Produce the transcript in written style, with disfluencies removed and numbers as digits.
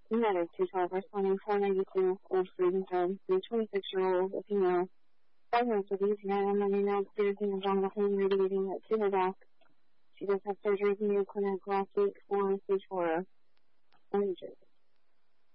Genetic 212, responding 492, Wolf Regenton, the 26-year-old female, diagnosed with UTI and now experiencing abdominal pain radiating to her back. She does have surgery in the clinic last week for stage 4 images.